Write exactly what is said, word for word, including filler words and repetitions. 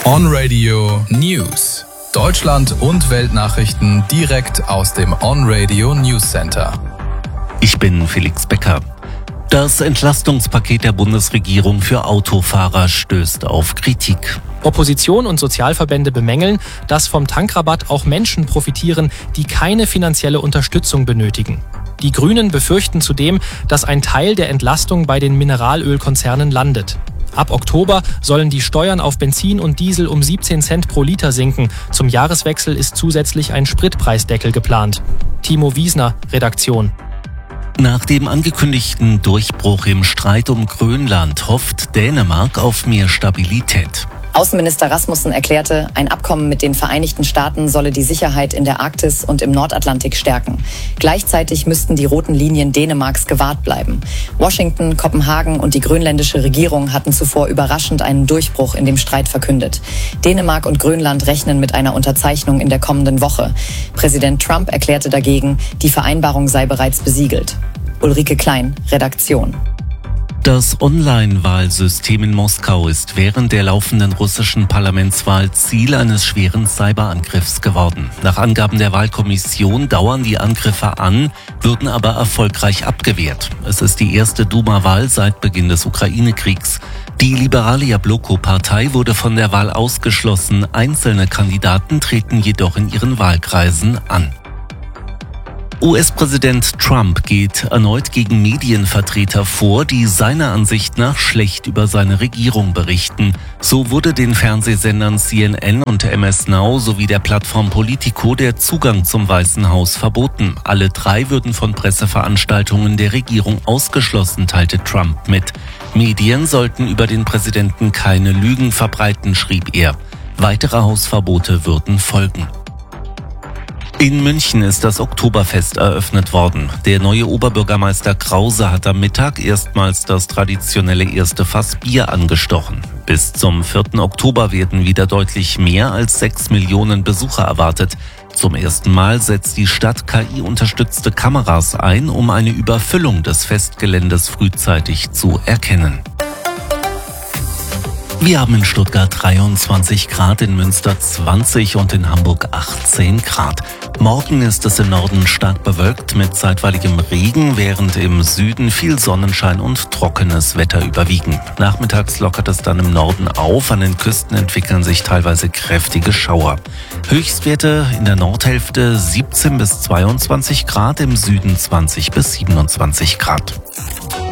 On-Radio News. Deutschland und Weltnachrichten direkt aus dem On-Radio News Center. Ich bin Felix Becker. Das Entlastungspaket der Bundesregierung für Autofahrer stößt auf Kritik. Opposition und Sozialverbände bemängeln, dass vom Tankrabatt auch Menschen profitieren, die keine finanzielle Unterstützung benötigen. Die Grünen befürchten zudem, dass ein Teil der Entlastung bei den Mineralölkonzernen landet. Ab Oktober sollen die Steuern auf Benzin und Diesel um siebzehn Cent pro Liter sinken. Zum Jahreswechsel ist zusätzlich ein Spritpreisdeckel geplant. Timo Wiesner, Redaktion. Nach dem angekündigten Durchbruch im Streit um Grönland hofft Dänemark auf mehr Stabilität. Außenminister Rasmussen erklärte, ein Abkommen mit den Vereinigten Staaten solle die Sicherheit in der Arktis und im Nordatlantik stärken. Gleichzeitig müssten die roten Linien Dänemarks gewahrt bleiben. Washington, Kopenhagen und die grönländische Regierung hatten zuvor überraschend einen Durchbruch in dem Streit verkündet. Dänemark und Grönland rechnen mit einer Unterzeichnung in der kommenden Woche. Präsident Trump erklärte dagegen, die Vereinbarung sei bereits besiegelt. Ulrike Klein, Redaktion. Das Online-Wahlsystem in Moskau ist während der laufenden russischen Parlamentswahl Ziel eines schweren Cyberangriffs geworden. Nach Angaben der Wahlkommission dauern die Angriffe an, würden aber erfolgreich abgewehrt. Es ist die erste Duma-Wahl seit Beginn des Ukraine-Kriegs. Die liberale Jabloko-Partei wurde von der Wahl ausgeschlossen. Einzelne Kandidaten treten jedoch in ihren Wahlkreisen an. U S-Präsident Trump geht erneut gegen Medienvertreter vor, die seiner Ansicht nach schlecht über seine Regierung berichten. So wurde den Fernsehsendern C N N und M S Now sowie der Plattform Politico der Zugang zum Weißen Haus verboten. Alle drei würden von Presseveranstaltungen der Regierung ausgeschlossen, teilte Trump mit. Medien sollten über den Präsidenten keine Lügen verbreiten, schrieb er. Weitere Hausverbote würden folgen. In München ist das Oktoberfest eröffnet worden. Der neue Oberbürgermeister Krause hat am Mittag erstmals das traditionelle erste Fass Bier angestochen. Bis zum vierten Oktober werden wieder deutlich mehr als sechs Millionen Besucher erwartet. Zum ersten Mal setzt die Stadt K I-unterstützte Kameras ein, um eine Überfüllung des Festgeländes frühzeitig zu erkennen. Wir haben in Stuttgart dreiundzwanzig Grad, in Münster zwanzig und in Hamburg achtzehn Grad. Morgen ist es im Norden stark bewölkt mit zeitweiligem Regen, während im Süden viel Sonnenschein und trockenes Wetter überwiegen. Nachmittags lockert es dann im Norden auf, an den Küsten entwickeln sich teilweise kräftige Schauer. Höchstwerte in der Nordhälfte siebzehn bis zweiundzwanzig Grad, im Süden zwanzig bis siebenundzwanzig Grad.